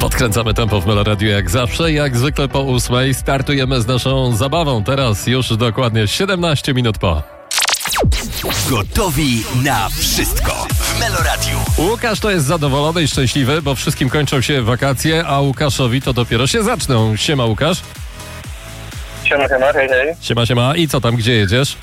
Podkręcamy tempo w Meloradiu jak zawsze. Jak zwykle po 8 startujemy z naszą zabawą. Teraz już dokładnie 17 minut po. Gotowi na wszystko w Meloradiu. Łukasz to jest zadowolony i szczęśliwy, bo wszystkim kończą się wakacje, a Łukaszowi to dopiero się zaczną. Siema Łukasz. Siema, hej, hej. Siema. I co tam, gdzie jedziesz?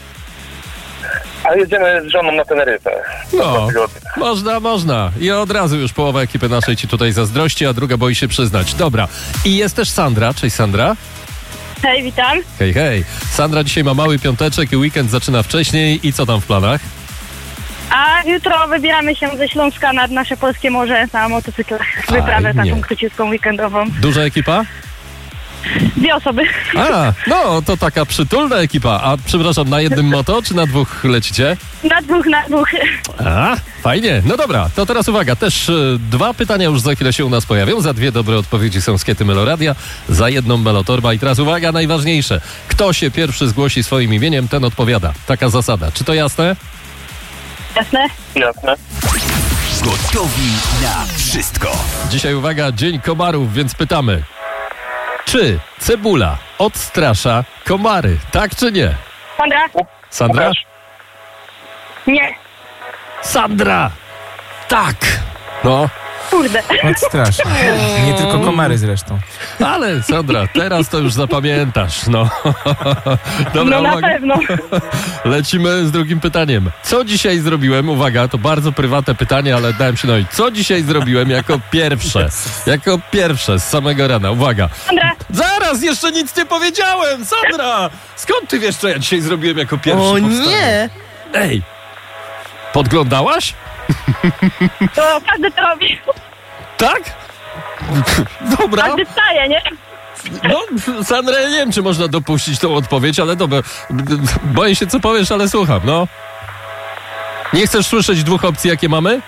A jedziemy z żoną na Teneryfę. No, można. I od razu już połowa ekipy naszej ci tutaj zazdrości, a druga boi się przyznać. Dobra. I jest też Sandra. Cześć Sandra. Hej, witam. Hej. Sandra dzisiaj ma mały piąteczek i weekend zaczyna wcześniej. I co tam w planach? A jutro wybieramy się ze Śląska nad nasze polskie morze na motocyklach. Wyprawę taką króciutką weekendową. Duża ekipa? 2 osoby. A, no to taka przytulna ekipa. A przepraszam, na jednym moto czy na 2 lecicie? Na dwóch. A, fajnie. No dobra, to teraz uwaga. Też 2 pytania już za chwilę się u nas pojawią. Za 2 dobre odpowiedzi są skiety Meloradia, za 1 Melotorba. I teraz uwaga, najważniejsze. Kto się pierwszy zgłosi swoim imieniem, ten odpowiada. Taka zasada. Czy to jasne? Jasne? Jasne. Gotowi na wszystko. Dzisiaj uwaga, Dzień Komarów, więc pytamy. Czy cebula odstrasza komary? Tak czy nie? Sandra? Łukasz. Nie. Sandra! Tak! No, Kurde. Odstrasza. Nie tylko komary zresztą. ale Sandra, teraz to już zapamiętasz, no. Dobra, No na uwaga. pewno. Lecimy z drugim pytaniem. Co dzisiaj zrobiłem? Uwaga, to bardzo prywatne pytanie, ale dałem się nauczyć. Co dzisiaj zrobiłem jako pierwsze? Jako pierwsze z samego rana. Uwaga. Sandra. Zaraz, jeszcze nic nie powiedziałem! Sandra! Skąd ty wiesz, co ja dzisiaj zrobiłem jako pierwszy? O powstanie? nie! Ej! Podglądałaś? To każdy to robi. Tak? Dobra. Każdy staje, nie? No, Sandra, ja nie wiem, czy można dopuścić tą odpowiedź, ale dobra. Boję się, co powiesz, ale słucham, no. Nie chcesz słyszeć 2 opcji, jakie mamy?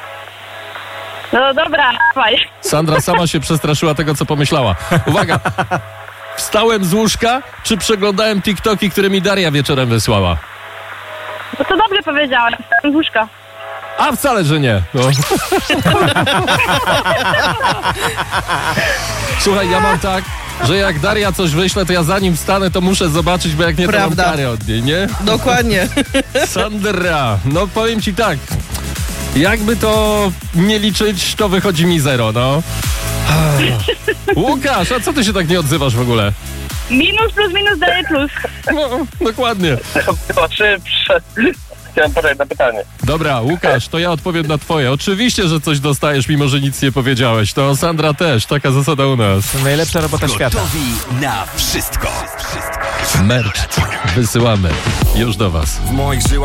No dobra, dawaj. Sandra sama się przestraszyła tego, co pomyślała. Uwaga. Wstałem z łóżka, czy przeglądałem TikToki, które mi Daria wieczorem wysłała? No to dobrze powiedziałem. Z łóżka. A wcale, że nie. No. Słuchaj, ja mam tak, że jak Daria coś wyśle, to ja zanim wstanę, to muszę zobaczyć, bo jak nie, to mam Prawda. karę od niej, nie? Dokładnie. Sandra, no powiem ci tak, jakby to nie liczyć, to wychodzi mi 0, no. Łukasz, a co ty się tak nie odzywasz w ogóle? Minus plus minus daje plus. No, dokładnie. Chyba szybsze. Chciałem podać na pytanie. Dobra, Łukasz, to ja odpowiem na twoje. Oczywiście, że coś dostajesz, mimo że nic nie powiedziałeś. To Sandra też, taka zasada u nas. To najlepsza robota świata. Gotowi na wszystko. Merch wysyłamy już do was. W moich żyłach